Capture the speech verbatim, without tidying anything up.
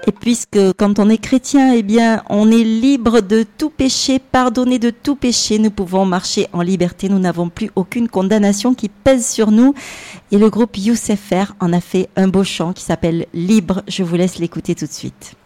Et puisque quand on est chrétien, eh bien, on est libre de tout péché, pardonné de tout péché, nous pouvons marcher en liberté, nous n'avons plus aucune condamnation qui pèse sur nous. Et le groupe Youssef R en a fait un beau chant qui s'appelle Libre. Je vous laisse l'écouter tout de suite.